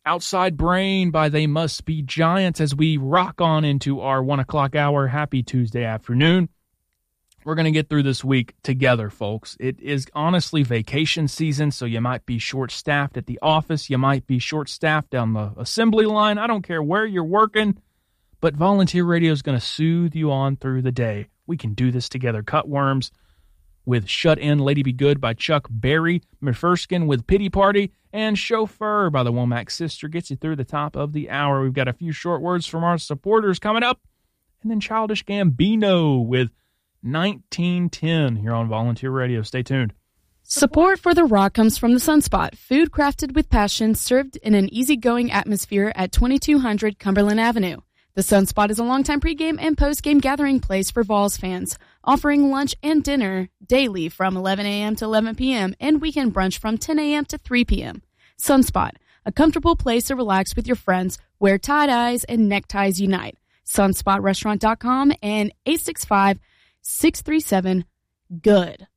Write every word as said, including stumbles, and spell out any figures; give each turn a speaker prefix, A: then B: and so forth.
A: Outside Brain by They Must Be Giants as we rock on into our one o'clock hour. Happy Tuesday afternoon. We're going to get through this week together, folks. It is honestly vacation season, so you might be short-staffed at the office. You might be short-staffed down the assembly line. I don't care where you're working, but Volunteer Radio is going to soothe you on through the day. We can do this together. Cutworms with Shut In, Lady Be Good by Chuck Berry, Murfurskin with Pity Party, and Chauffeur by the Womack Sister gets you through the top of the hour. We've got a few short words from our supporters coming up, and then Childish Gambino with nineteen ten here on Volunteer Radio. Stay tuned.
B: Support for The Rock comes from The Sunspot, food crafted with passion, served in an easygoing atmosphere at twenty-two hundred Cumberland Avenue. The Sunspot is a longtime pregame and postgame gathering place for Vols fans, offering lunch and dinner daily from eleven a.m. to eleven p.m. and weekend brunch from ten a.m. to three p.m. Sunspot, a comfortable place to relax with your friends where tie-dyes and neckties unite. sunspot restaurant dot com and eight six five, six three seven, good.